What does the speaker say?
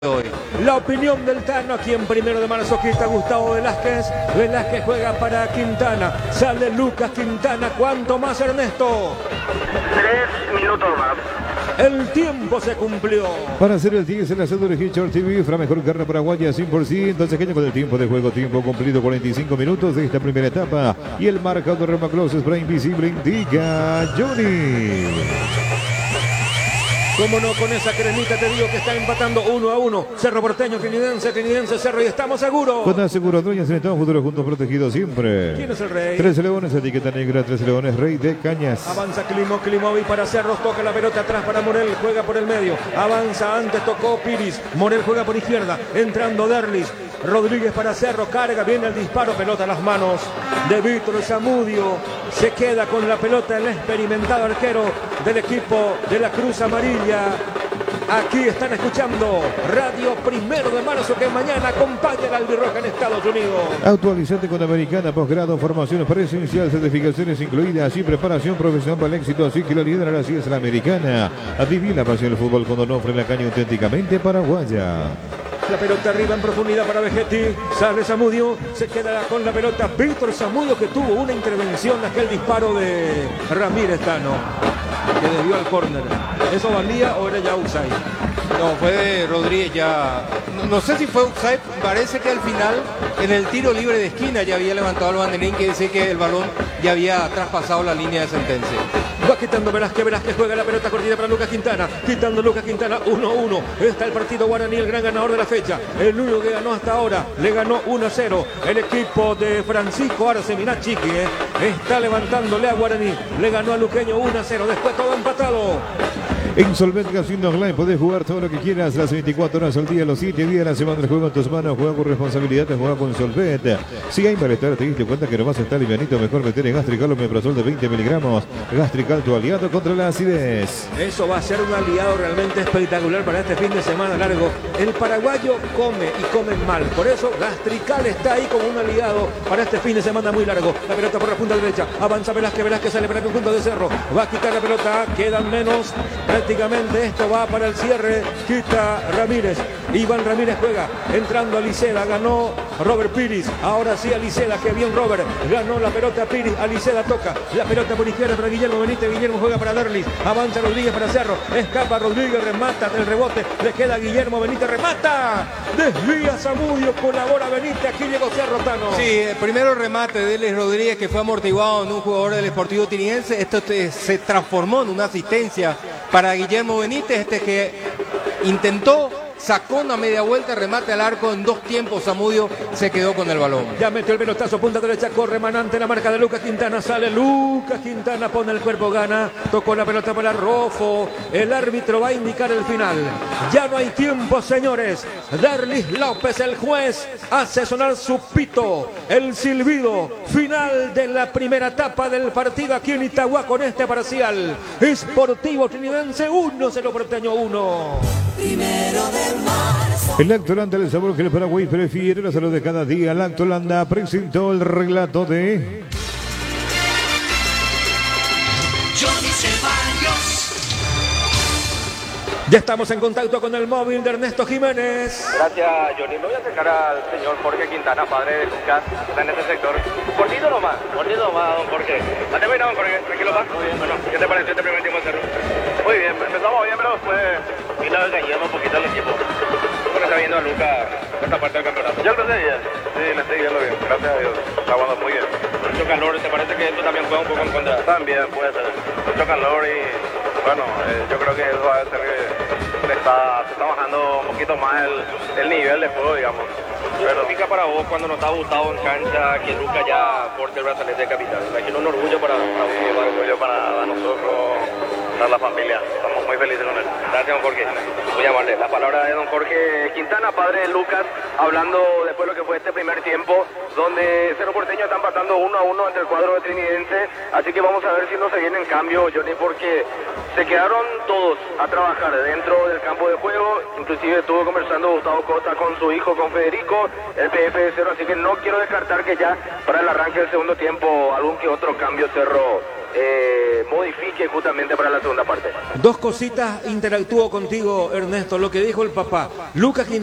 hoy. La opinión del Tano aquí en 1 de marzo. Quita Gustavo Velázquez. Velázquez juega para Quintana. Sale Lucas Quintana. ¿Cuánto más, Ernesto? 3 minutos más. El tiempo se cumplió. Para hacer el 10 en la cédula de Hitchard TV, la mejor carne paraguaya 100%. Se queda con el tiempo de juego. Tiempo cumplido, 45 minutos de esta primera etapa. Y el marcador de Remaclos Spray Invisible indica Johnny. Cómo no, con esa cremita te digo que está empatando 1-1. Cerro Porteño, Trinitense, Cerro, y estamos seguros. Con aseguradoras en Estados Futuros juntos protegidos siempre. ¿Quién es el rey? 13 Leones, etiqueta negra, 13 Leones, Rey de Cañas. Avanza Klimovic para Cerros, toca la pelota atrás para Morel, juega por el medio. Avanza, antes tocó Piris, Morel juega por izquierda, entrando Derlis. Rodríguez para Cerro, carga, viene el disparo, pelota a las manos de Víctor Zamudio. Se queda con la pelota el experimentado arquero del equipo de la Cruz Amarilla. Aquí están escuchando Radio 1 de marzo, que mañana acompaña al Albirroja en Estados Unidos. Actualizante con Americana, posgrado, formación presencial, certificaciones incluidas y preparación profesional para el éxito. Así que la lidera así es la Americana. Adivina la pasión del fútbol con Donofre en la caña auténticamente paraguaya. La pelota arriba en profundidad para Vegetti. Sale Zamudio. Se queda con la pelota Víctor Zamudio, que tuvo una intervención, aquel disparo de Ramírez Tano, que desvió al córner. ¿Eso valía o era ya offside? No, fue de Rodríguez ya. No sé si fue offside. Parece que al final, en el tiro libre de esquina, ya había levantado el banderín que dice que el balón ya había traspasado la línea de sentencia. Va quitando Velázquez juega la pelota cortita para Lucas Quintana. Quitando Lucas Quintana, 1-1. Está el partido Guaraní, el gran ganador de la fecha. El único que ganó hasta ahora. Le ganó 1-0 el equipo de Francisco Arce. Mirá, Chiqui, está levantándole a Guaraní. Le ganó a Luqueño 1-0. Después todo empatado. En Solvent Casino Online podés jugar todo lo que quieras, las 24 horas al día, los 7 días de la semana. El juego en tus manos, juega con responsabilidad, juega con Solvent. Si hay malestar, te diste cuenta que no vas a estar livianito, mejor meter en Gastrical Omeprazol de 20 miligramos. Gastrical, tu aliado contra la acidez. Eso va a ser un aliado realmente espectacular para este fin de semana largo. El paraguayo come y come mal. Por eso Gastrical está ahí como un aliado para este fin de semana muy largo. La pelota por la punta derecha. Avanza Velázquez sale para el conjunto de Cerro. Va a quitar la pelota, quedan menos. Prácticamente esto va para el cierre. Quita Ramírez. Iván Ramírez juega. Entrando a Liceda. Ganó Robert Piris. Ahora sí a Liceda. Que bien Robert. Ganó la pelota Piris. A Liceda toca. La pelota por izquierda para Guillermo Benítez. Guillermo juega para Derlis. Avanza Rodríguez para Cerro. Escapa Rodríguez. Remata del rebote. Le queda Guillermo Benítez. Remata. Desvía Zamudio. Colabora Benítez. Aquí llegó Cerro, Tano. Sí, el primero remate de Delis Rodríguez, que fue amortiguado en un jugador del Sportivo Trinitense. Esto se transformó en una asistencia para Guillermo Benítez, que intentó, sacó una media vuelta, remate al arco en 2 tiempos. Zamudio se quedó con el balón. Ya metió el pelotazo, punta derecha, corre Manante, la marca de Lucas Quintana, sale Lucas Quintana, pone el cuerpo, gana, tocó la pelota para Rofo. El árbitro va a indicar el final. Ya no hay tiempo, señores. Derlis López, el juez, hace sonar su pito, el silbido final de la primera etapa del partido aquí en Itagua con este parcial. Sportivo Trinitense 1, Cerro Porteño 1. 1 de marzo. El Lactolanda, el sabor que el Paraguay prefiere, la salud de cada día. Lactolanda presentó el relato de Johnny Ceballos. Ya estamos en contacto con el móvil de Ernesto Jiménez. Gracias, Johnny. Me voy a acercar al señor Jorge Quintana, padre de Lucas, que está en este sector. Cortito nomás, don Jorge. Date bien, don Jorge, tranquilo, va. Muy bien, bueno, ¿qué te pareció este primer tiempo de Cerro? Muy bien, empezamos bien, pero después vino a engañarme un poquito al equipo. ¿Cómo está viendo a Lucas esta parte del campeonato? Ya lo empecé bien. Sí, le estoy viendo bien, gracias a Dios. Está jugando muy bien. Mucho calor, ¿te parece que esto también juega un poco en contra? También puede ser. Mucho calor y, bueno, yo creo que eso va a ser que se está bajando un poquito más el nivel de juego, digamos. Pero pica para vos cuando nos está Gustavo en cancha, que Lucas ya porte el brazalete de capitán. Imagino un orgullo para nosotros, para la familia. Estamos muy felices con él. Gracias, don Jorge. Voy a llamarle la palabra de don Jorge Quintana, padre de Lucas, hablando después de lo que fue este primer tiempo, donde Cerro Porteño está empatando 1-1 entre el cuadro de Trinitense. Así que vamos a ver si no se viene en cambio, Johnny, porque se quedaron todos a trabajar dentro del campo de juego. Inclusive estuvo conversando Gustavo Costa con su hijo, con Federico, el PF de Cerro. Así que no quiero descartar que ya para el arranque del segundo tiempo algún que otro cambio Cerro modifique justamente para la segunda parte. Dos cositas interactúo contigo, Ernesto. Lo que dijo el papá. Lucas